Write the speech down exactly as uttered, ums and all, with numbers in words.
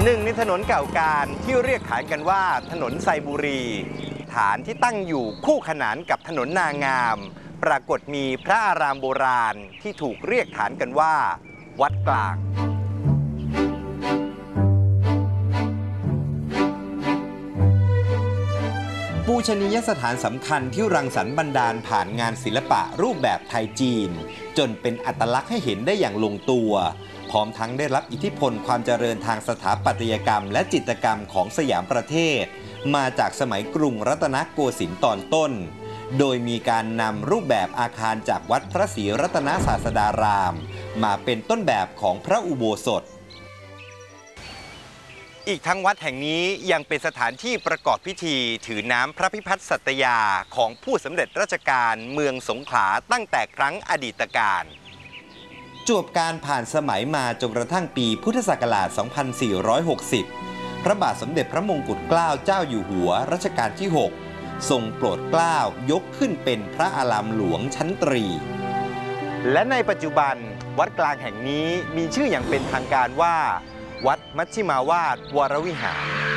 หนึ่งในถนนเก่าการที่เรียกขานกันว่าถนนไซบุรีฐานที่ตั้งอยู่คู่ขนานกับถนนนางามปรากฏมีพระอารามโบราณที่ถูกเรียกขานกันว่าวัดกลางปูชนียสถานสำคัญที่รังสรรค์บันดาลผ่านงานศิลปะรูปแบบไทยจีนจนเป็นอัตลักษณ์ให้เห็นได้อย่างลงตัวพร้อมทั้งได้รับอิทธิพลความเจริญทางสถาปัตยกรรมและจิตรกรรมของสยามประเทศมาจากสมัยกรุงรัตนโกสินทร์ตอนต้นโดยมีการนำรูปแบบอาคารจากวัดพระศรีรัตนศาสดารามมาเป็นต้นแบบของพระอุโบสถอีกทั้งวัดแห่งนี้ยังเป็นสถานที่ประกอบพิธีถือน้ำพระพิพัฒน์สัตยาของผู้สำเร็จราชการเมืองสงขลาตั้งแต่ครั้งอดีตการจวบการผ่านสมัยมาจนกระทั่งปีพุทธศักราช สองพันสี่ร้อยหกสิบ พระบาทสมเด็จพระมงกุฎเกล้าเจ้าอยู่หัวรัชกาลที่ หก ทรงโปรดเกล้ายกขึ้นเป็นพระอารามหลวงชั้นตรีและในปัจจุบันวัดกลางแห่งนี้มีชื่ออย่างเป็นทางการว่าวัดมัชชิมาวาสวรวิหาร